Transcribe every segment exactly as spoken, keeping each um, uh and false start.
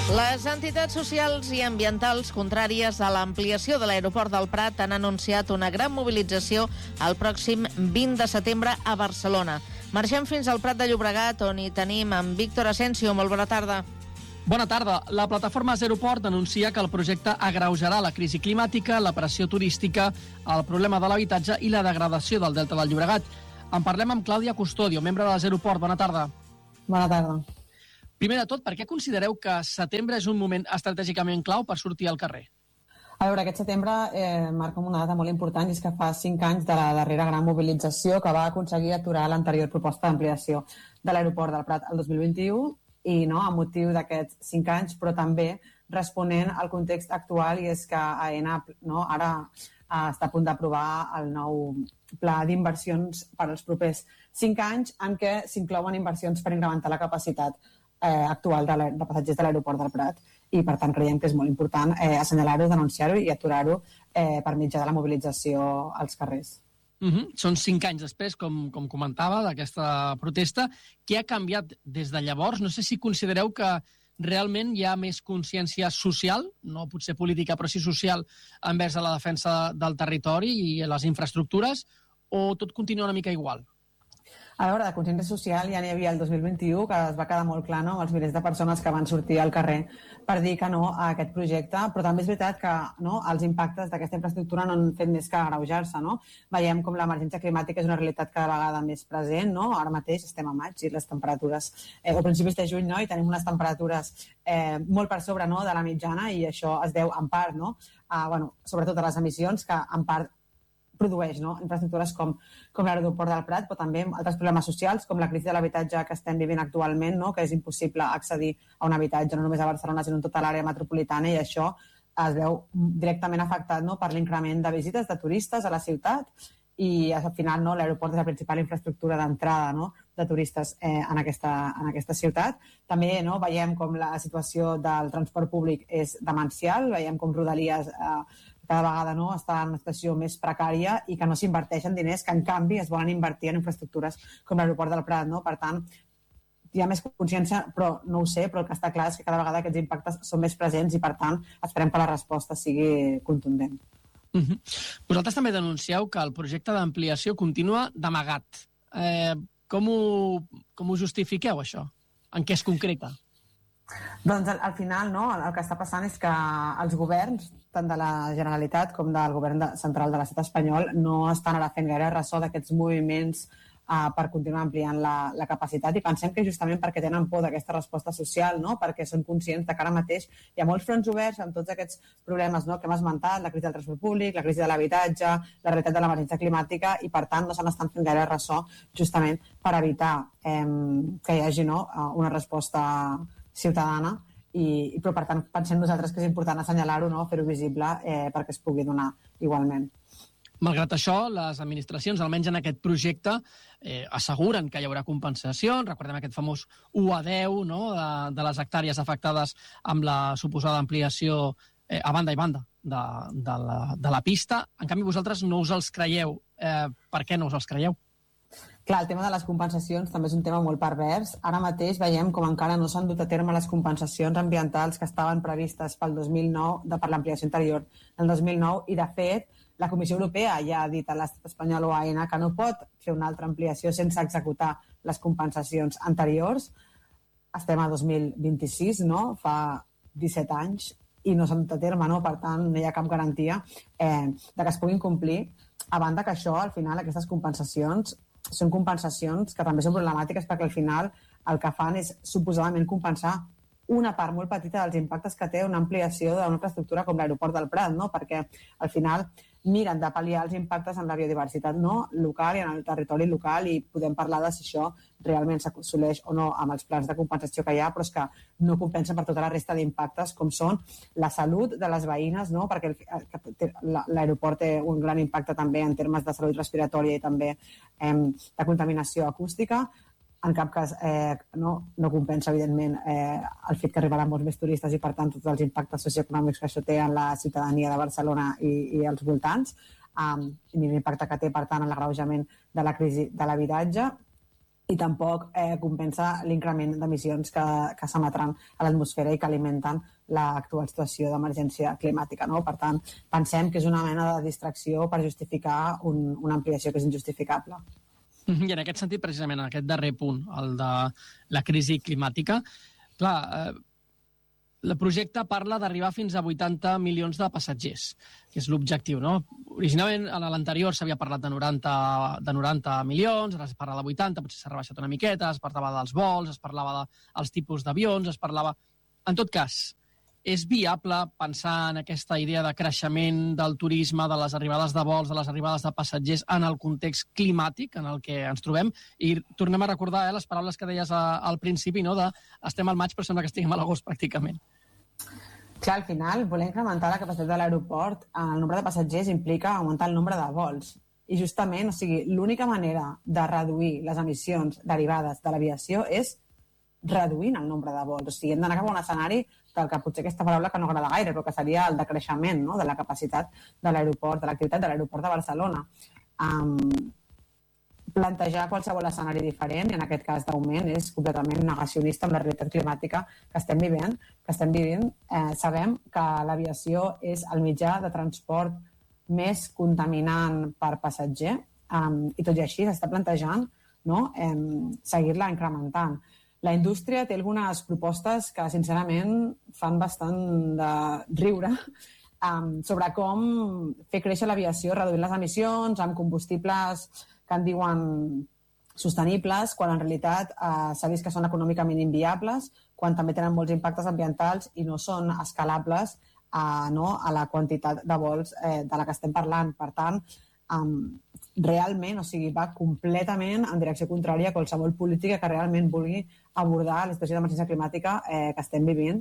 Les entitats socials i ambientals contràries a l'ampliació de l'aeroport del Prat han anunciat una gran mobilització el pròxim vint de setembre a Barcelona. Marxem fins al Prat de Llobregat, on hi tenim en Víctor Asensio. Molt bona tarda. Bona tarda. La plataforma Zeroport anuncia que el projecte agreujarà la crisi climàtica, la pressió turística, el problema de l'habitatge i la degradació del Delta del Llobregat. En parlem amb Clàudia Custodio, membre de la Zeroport. Bona tarda. Bona tarda. Primer de tot, per què considereu que setembre és un moment estratègicament clau per sortir al carrer? A veure, aquest setembre eh, marca una data molt important, i és que fa cinc anys de la darrera gran mobilització que va aconseguir aturar l'anterior proposta d'ampliació de l'aeroport del Prat el dos mil vint-i-u, i no, a motiu d'aquests cinc anys, però també responent al context actual, i és que AENA no, ara eh, està a punt d'aprovar el nou pla d'inversions per als propers cinc anys, en què s'inclouen inversions per incrementar la capacitat eh, actual de, de passatgers de l'aeroport del Prat, i per tant creiem que és molt important eh, assenyalar-ho, denunciar-ho i aturar-ho eh, per mitjà de la mobilització als carrers. Uh-huh. Són cinc anys després, com, com comentava, d'aquesta protesta. Què ha canviat des de llavors? No sé si considereu que realment hi ha més consciència social, no potser política, però sí social, envers a la defensa del territori i les infraestructures, o tot continua una mica igual? A veure, de consciència social ja n'hi havia el dos mil vint-i-u, que es va quedar molt clar, no?, amb els milers de persones que van sortir al carrer per dir que no a aquest projecte, però també és veritat que no, els impactes d'aquesta infraestructura no han fet més que agreujar-se, no? Veiem com l'emergència climàtica és una realitat cada vegada més present, no? Ara mateix estem a maig i les temperatures, eh, o principis de juny, no?, i tenim unes temperatures eh, molt per sobre, no?, de la mitjana, i això es deu en part, no?, a, bueno, sobretot a les emissions, que en part produeix, no?, infraestructures com, com l'aeroport del Prat, però també altres problemes socials, com la crisi de l'habitatge que estem vivint actualment, no?, que és impossible accedir a un habitatge, no només a Barcelona, sinó en tota l'àrea metropolitana, i això es veu directament afectat, no?, per l'increment de visites de turistes a la ciutat, i al final, no?, l'aeroport és la principal infraestructura d'entrada, no?, de turistes eh, en, aquesta, en aquesta ciutat. També, no?, veiem com la situació del transport públic és demencial, veiem com Rodalies eh, cada vegada, no?, està en una situació més precària i que no s'inverteixen diners, que en canvi es volen invertir en infraestructures com l'aeroport del Prat, no? Per tant, hi ha més consciència, però no ho sé, però el que està clar és que cada vegada aquests impactes són més presents i, per tant, esperem que la resposta sigui contundent. Uh-huh. Vosaltres també denuncieu que el projecte d'ampliació continua d'amagat. Eh, com, ho, com ho justifiqueu, això? En què es concreta? Doncs al, al final, no, el que està passant és que els governs, tant de la Generalitat com del govern de, central de l'estat espanyol, no estan ara fent gaire ressò d'aquests moviments uh, per continuar ampliant la, la capacitat, i pensem que justament perquè tenen por d'aquesta resposta social, no?, perquè són conscients de que ara mateix hi ha molts fronts oberts amb tots aquests problemes, no?, que hem esmentat, la crisi del transport públic, la crisi de l'habitatge, la realitat de l'emergència climàtica, i per tant no se n'estan fent gaire ressò justament per evitar eh, que hi hagi, no?, una resposta ciutadana, i, i però per tant pensem nosaltres que és important assenyalar-ho, no?, fer-ho visible eh, perquè es pugui donar igualment. Malgrat això, les administracions, almenys en aquest projecte, eh, asseguren que hi haurà compensació. Recordem aquest famós u a deu, no?, de, de les hectàrees afectades amb la suposada ampliació eh, a banda i banda de, de, la, de la pista. En canvi, vosaltres no us els creieu. Eh, per què no us els creieu? Clar, el tema de les compensacions també és un tema molt pervers. Ara mateix veiem com encara no s'han dut a terme les compensacions ambientals que estaven previstes pel dos mil nou, de, per l'ampliació anterior del dos mil nou, i de fet la Comissió Europea ja ha dit a l'estat espanyol o a AENA que no pot fer una altra ampliació sense executar les compensacions anteriors. Estem a dos mil vint-i-sis, no?, fa disset anys, i no s'han dut a terme, no? Per tant, no hi ha cap garantia eh, de que es puguin complir, a banda que això, al final, aquestes compensacions són compensacions que també són problemàtiques, perquè al final el que fan és suposadament compensar una part molt petita dels impactes que té una ampliació d'una infraestructura com l'aeroport del Prat, no? Perquè al final miren de pal·liar els impactes en la biodiversitat, no?, local i en el territori local, i podem parlar de si això realment s'assoleix o no amb els plans de compensació que hi ha, però és que no compensa per tota la resta d'impactes, com són la salut de les veïnes, no?, perquè l'aeroport té un gran impacte també en termes de salut respiratòria i també eh, de contaminació acústica. En cap cas eh, no, no compensa, evidentment, eh, el fet que arribaran molts més turistes i, per tant, tots els impactes socioeconòmics que això té en la ciutadania de Barcelona i, i els voltants, um, i l'impacte que té, per tant, en l'agreujament de la crisi de l'habitatge. i tampoc eh, compensa l'increment d'emissions que, que s'emetran a l'atmosfera i que alimenten l'actual situació d'emergència climàtica. No? Per tant, pensem que és una mena de distracció per justificar un, una ampliació que és injustificable. I en aquest sentit, precisament, en aquest darrer punt, el de la crisi climàtica, clar, eh, el projecte parla d'arribar fins a vuitanta milions de passatgers, que és l'objectiu, no? Originalment, a l'anterior s'havia parlat de noranta, de noranta milions, ara es parla de vuitanta, potser s'ha rebaixat una miqueta, es parlava dels vols, es parlava dels tipus d'avions, es parlava... En tot cas, és viable pensar en aquesta idea de creixement del turisme, de les arribades de vols, de les arribades de passatgers en el context climàtic en el que ens trobem? I tornem a recordar eh, les paraules que deies a, al principi, no? de estem al maig però sembla que estiguem a l'agost pràcticament. Clar, al final, voler incrementar la capacitat de l'aeroport, el nombre de passatgers implica augmentar el nombre de vols. I justament, o sigui, l'única manera de reduir les emissions derivades de l'aviació és reduint el nombre de vols. O sigui, hem d'anar cap a un escenari del que potser aquesta paraula que no agrada gaire, però que seria el de creixement, no? de la capacitat de l'aeroport, de l'activitat de l'aeroport de Barcelona. Um, plantejar qualsevol escenari diferent, i en aquest cas d'augment, és completament negacionista amb la realitat climàtica que estem vivint. Que estem vivint. Eh, sabem que l'aviació és el mitjà de transport més contaminant per passatger, um, i tot i així s'està plantejant no? eh, seguir-la incrementant. La indústria té algunes propostes que, sincerament, fan bastant de riure um, sobre com fer créixer l'aviació reduint les emissions amb combustibles que en diuen sostenibles, quan en realitat eh, s'ha vist que són econòmicament inviables, quan també tenen molts impactes ambientals i no són escalables eh, no, a la quantitat de vols eh, de la que estem parlant. Per tant, um, realment, o sigui, va completament en direcció contrària a qualsevol política que realment vulgui abordar la situació d'emergència climàtica eh, que estem vivint.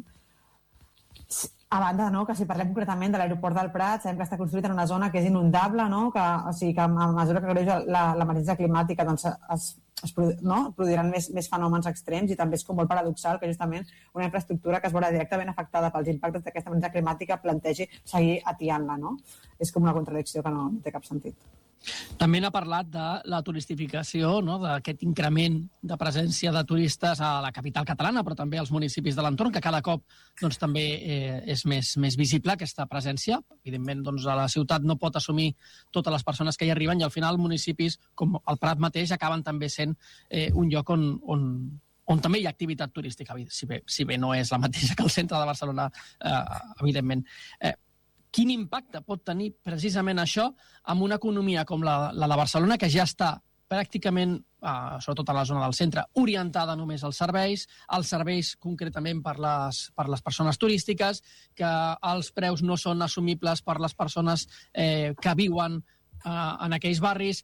A banda, no, que si parlem concretament de l'aeroport del Prat, sabem que està construït en una zona que és inundable, no? que, o sigui, que a mesura que creix l'emergència climàtica doncs, es, es no? produiran més, més fenòmens extrems, i també és com molt paradoxal que justament una infraestructura que es veurà directament afectada pels impactes d'aquesta emergència climàtica plantegi seguir atiant-la. No? És com una contradicció que no, no té cap sentit. També n'ha parlat de la turistificació, no? d'aquest increment de presència de turistes a la capital catalana, però també als municipis de l'entorn, que cada cop doncs, també eh, és més, més visible aquesta presència. Evidentment, doncs, a la ciutat no pot assumir totes les persones que hi arriben, i al final municipis com el Prat mateix acaben també sent eh, un lloc on, on, on també hi ha activitat turística, si bé, si bé no és la mateixa que el centre de Barcelona, eh, evidentment. Eh, Quin impacte pot tenir precisament això amb una economia com la, la de Barcelona, que ja està pràcticament, eh, sobretot a la zona del centre, orientada només als serveis, als serveis concretament per les, per les persones turístiques, que els preus no són assumibles per les persones eh, que viuen Uh, en aquells barris,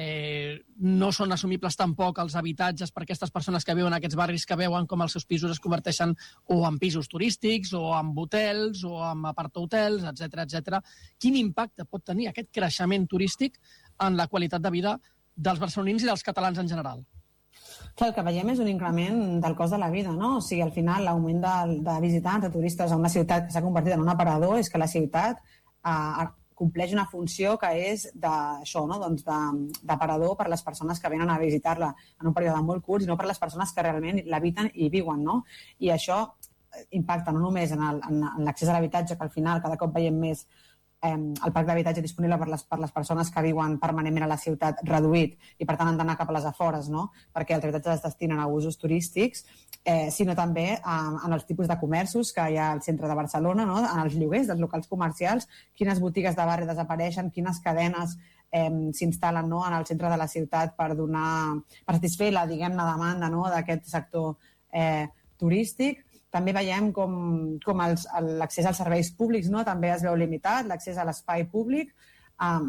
eh, no són assumibles tampoc els habitatges per aquestes persones que viuen en aquests barris, que veuen com els seus pisos es converteixen o en pisos turístics, o en hotels, o en apartahotels, etcètera, etcètera. Quin impacte pot tenir aquest creixement turístic en la qualitat de vida dels barcelonins i dels catalans en general? Clar, el que veiem és un increment del cost de la vida, no? O sigui, al final, l'augment de, de visitants, de turistes a una ciutat que s'ha convertit en un aparador, és que la ciutat eh, compleix una funció que és d'això, no? doncs d'aparador per les persones que venen a visitar-la en un període molt curt, sinó per les persones que realment l'habiten i viuen. No? I això impacta no només en l'accés a l'habitatge, que al final cada cop veiem més eh, el parc d'habitatge disponible per les, per les persones que viuen permanentment a la ciutat reduït, i per tant han d'anar cap a les afores, no? perquè els habitatges es destinen a usos turístics, eh, sinó també eh, en els tipus de comerços que hi ha al centre de Barcelona, no? en els lloguers dels locals comercials, quines botigues de barri desapareixen, quines cadenes eh, s'instal·len no? en el centre de la ciutat per donar, per satisfer la, diguem-ne, demanda no? d'aquest sector eh, turístic. També veiem com, com l'accés als serveis públics no? també es veu limitat, l'accés a l'espai públic, um,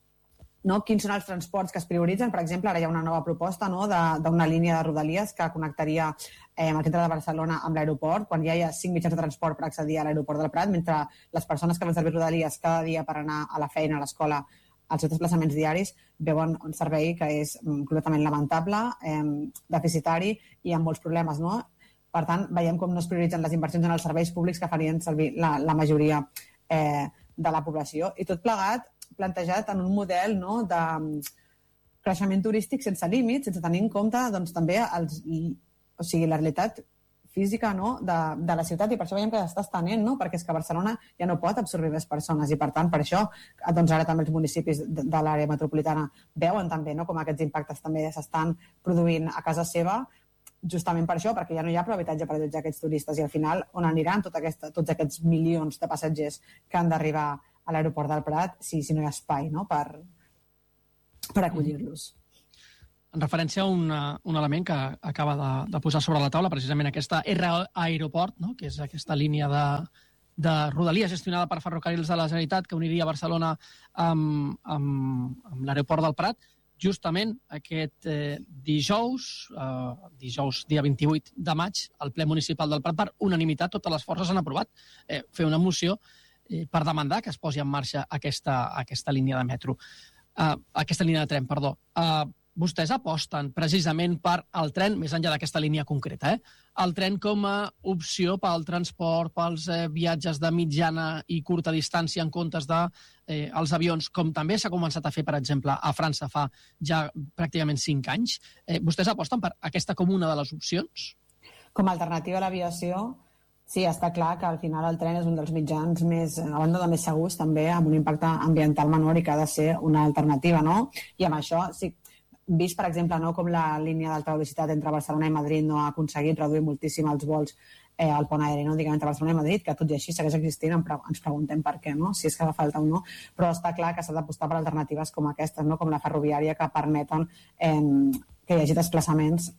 no? quins són els transports que es prioritzen. Per exemple, ara hi ha una nova proposta no? d'una línia de Rodalies que connectaria eh, el centre de Barcelona amb l'aeroport, quan ja hi ha cinc mitjans de transport per accedir a l'aeroport del Prat, mentre les persones que van servir Rodalies cada dia per anar a la feina, a l'escola, als seus desplaçaments diaris, veuen un servei que és completament lamentable, eh, deficitari i amb molts problemes, no? Per tant, veiem com no es prioritzen les inversions en els serveis públics que farien servir la, la majoria eh, de la població. I tot plegat plantejat en un model no, de creixement turístic sense límits, sense tenir en compte doncs, també els, o sigui, la realitat física, no? de, de la ciutat, i per això veiem que s'està estenent, no? Perquè és que Barcelona ja no pot absorbir més persones i per tant per això doncs ara també els municipis de, de l'àrea metropolitana veuen també, no? Com aquests impactes també s'estan produint a casa seva, justament per això, perquè ja no hi ha prou habitatge per a tots aquests turistes i al final on aniran tot aquesta, tots aquests milions de passatgers que han d'arribar a l'aeroport del Prat si, si no hi ha espai, no? per, per acollir-los. En referència a una, un element que acaba de, de posar sobre la taula, precisament aquesta R Aeroport, no? Que és aquesta línia de, de rodalia gestionada per Ferrocarrils de la Generalitat que uniria Barcelona amb, amb, amb l'aeroport del Prat. Justament aquest eh, dijous, eh, dijous dia vint-i-vuit de maig, el ple municipal del Prat, per unanimitat, totes les forces han aprovat eh, fer una moció eh, per demandar que es posi en marxa aquesta, aquesta línia de metro, eh, aquesta línia de tren, perdó. Eh, Vostès aposten precisament per el tren, més enllà d'aquesta línia concreta, eh? el tren com a opció pel transport, pels eh, viatges de mitjana i curta distància en comptes dels de, eh, avions, com també s'ha començat a fer, per exemple, a França fa ja pràcticament cinc anys. Eh, vostès aposten per aquesta com una de les opcions? Com a alternativa a l'aviació, sí, està clar que al final el tren és un dels mitjans més, a banda de més segurs, també amb un impacte ambiental menor i que ha de ser una alternativa, no? I amb això, sí, vist, per exemple, no, com la línia d'alta velocitat entre Barcelona i Madrid no ha aconseguit reduir moltíssim els vols eh, al pont aeri, no, diguem, entre Barcelona i Madrid, que tot i així segueix existint, ens preguntem per què, no? Si és que fa falta o no, però està clar que s'ha d'apostar per alternatives com aquestes, no? Com la ferroviària, que permeten eh, que hi hagi desplaçaments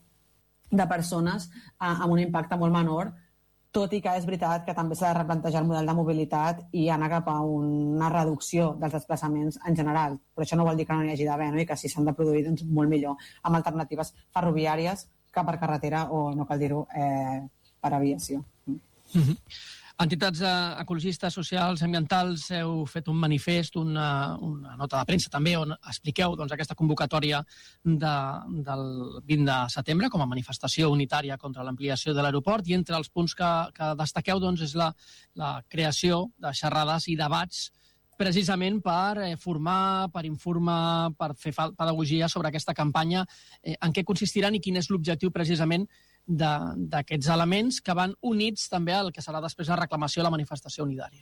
de persones eh, amb un impacte molt menor, tot i que és veritat que també s'ha de replantejar el model de mobilitat i anar cap a una reducció dels desplaçaments en general. Però això no vol dir que no n'hi hagi d'haver, no? I que si s'han de produir, doncs molt millor, amb alternatives ferroviàries que per carretera o, no cal dir-ho, eh, per aviació. Mm-hmm. Entitats ecologistes, socials, ambientals, heu fet un manifest, una, una nota de premsa també, on expliqueu doncs, aquesta convocatòria de, del vint de setembre com a manifestació unitària contra l'ampliació de l'aeroport, i entre els punts que, que destaqueu doncs, és la, la creació de xerrades i debats precisament per formar, per informar, per fer pedagogia sobre aquesta campanya, eh, en què consistiran i quin és l'objectiu precisament d'aquests elements que van units també al que serà després la reclamació a la manifestació unitària.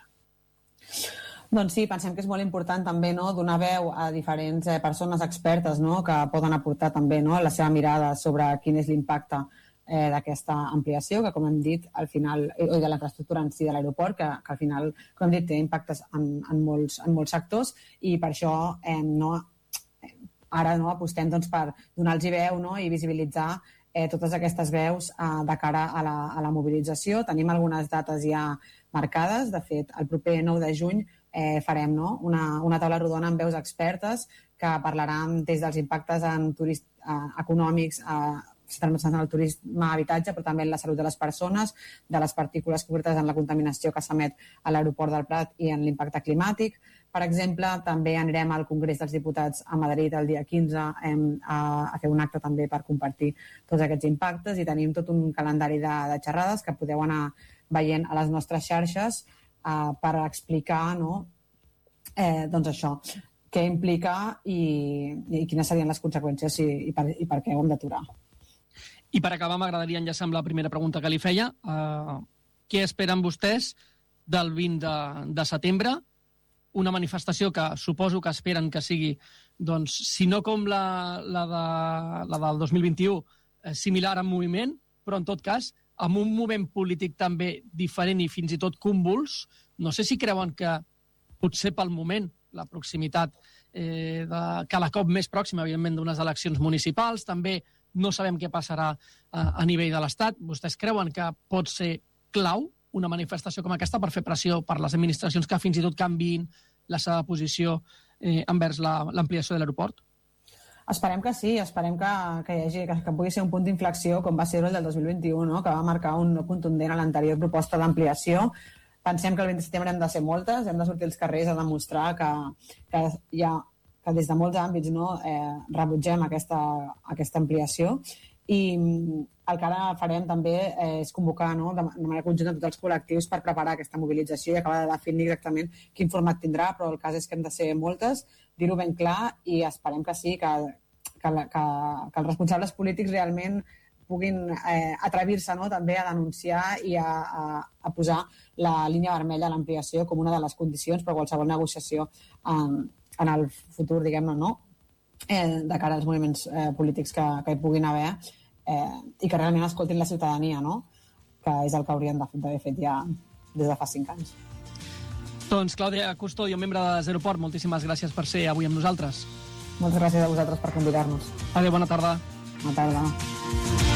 Doncs sí, pensem que és molt important també, no, donar veu a diferents eh, persones expertes, no, que poden aportar també, no, la seva mirada sobre quin és l'impacte eh, d'aquesta ampliació, que com hem dit, al final, o de la infraestructura en si de l'aeroport, que, que al final, com hem dit, té impactes en, en, molts, en molts sectors, i per això eh, no, ara no, apostem doncs, per donar-los veu, no, i visibilitzar Eh, totes aquestes veus eh, de cara a la, a la mobilització. Tenim algunes dates ja marcades. De fet, el proper nou de juny eh, farem, no, una, una taula rodona amb veus expertes que parlaran des dels impactes en turist, eh, econòmics, eh, en el turisme, habitatge, però també en la salut de les persones, de les partícules concretes en la contaminació que s'emet a l'aeroport del Prat i en l'impacte climàtic. Per exemple, també anirem al Congrés dels Diputats a Madrid el dia quinze a, a fer un acte també per compartir tots aquests impactes, i tenim tot un calendari de, de xerrades que podeu anar veient a les nostres xarxes eh, per explicar, no, eh, doncs això, què implica i, i quines serien les conseqüències i, i, per, i per què ho hem d'aturar. I per acabar, m'agradaria enllaçar amb la primera pregunta que li feia. Uh, què esperen vostès del vint de, de setembre? Una manifestació que suposo que esperen que sigui, doncs, si no com la, la, de, la del dos mil vint-i-u, eh, similar en moviment, però en tot cas amb un moment polític també diferent i fins i tot convuls. No sé si creuen que potser pel moment, la proximitat, eh, de, cada cop més pròxima, evidentment, d'unes eleccions municipals, també no sabem què passarà a, a nivell de l'Estat. Vostès creuen que pot ser clau una manifestació com aquesta per fer pressió per les administracions que fins i tot canviïn la seva posició eh, envers l'ampliació de l'aeroport? Esperem que sí, esperem que, que, hi hagi, que, que pugui ser un punt d'inflexió com va ser el del dos mil vint-i-u, no? Que va marcar un no contundent a l'anterior proposta d'ampliació. Pensem que el vint de setembre hem de ser moltes, hem de sortir als carrers a demostrar que, que hi ha que des de molts àmbits, no, eh, rebutgem aquesta, aquesta ampliació, i el que ara farem també eh, és convocar, no, de manera conjunta tots els col·lectius per preparar aquesta mobilització i acabar de definir exactament quin format tindrà, però el cas és que hem de ser moltes, dir-ho ben clar, i esperem que sí, que, que, que, que els responsables polítics realment puguin eh, atrevir-se, no?, també a denunciar i a, a, a posar la línia vermella a l'ampliació com una de les condicions per qualsevol negociació eh, en el futur, diguem-ne, no?, eh, de cara als moviments eh, polítics que, que hi puguin haver eh, i que realment escoltin la ciutadania, no?, que és el que haurien d'haver fet ja des de fa cinc anys. Doncs Clàudia Custodio, membre de Zeroport, moltíssimes gràcies per ser avui amb nosaltres. Moltes gràcies a vosaltres per convidar-nos. Adéu, bona tarda. Bona tarda.